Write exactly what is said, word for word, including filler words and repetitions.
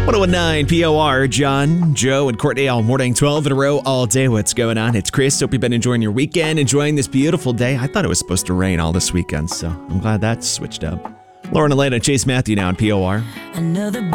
one oh one nine P O R, John, Joe, and Courtney all morning, twelve in a row all day. What's going on? It's Chris. Hope you've been enjoying your weekend, enjoying this beautiful day. I thought it was supposed to rain all this weekend, so I'm glad that's switched up. Lauren Elena, Chase Matthew now on P O R. Another